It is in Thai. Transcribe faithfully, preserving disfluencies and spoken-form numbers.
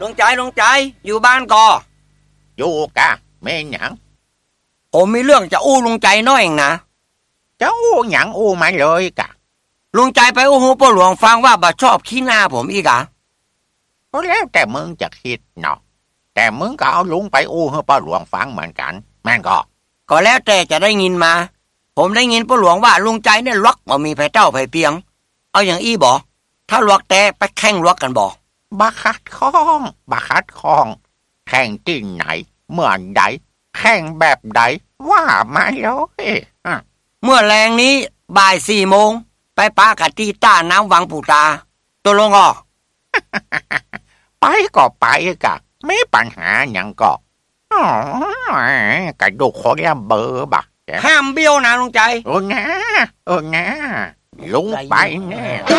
ลุงใจลุงใจอยู่บ้านก่ออยู่กะไม่หยังผมมีเรื่องจะอู้ลุงใจน้อยเองนะจะอู้หยังอู้มาเลยกะลุงใจไปอู้หูพ่อหลวงฟังว่าบ่ชอบขี้หน้าผมอีกอะก็แล้วแต่มึงจะคิดเนาะแต่มึงก็เอาลุงไปอู้ให้พ่อหลวงฟังเหมือนกันแม่นก็ก็แล้วแต่จะได้ยินมาผมได้ยินพ่อหลวงว่าลุงใจเนี่ยล็อกบ่มีไผเจ้าไผเปียงเอาอย่างอี้บ่ถ้าลวกแต่ไปแข่งลวกกันบ่บักคัดคองบักคัดคองแข่งที่ไหนเมื่อใดแข่งแบบใดว่ามาเลยเมื่อแรงนี้บ่ายสี่โมงไปปากัที่ต้าน้ำวังปูตาตัวลงอ่อไปก็ไปกะไม่ปัญหาอย่างก็อ๋อกระดูกคนละเบอร์บักห้ามเบี้ยวนะลุงใจเออนะเออนะลุงไปแน่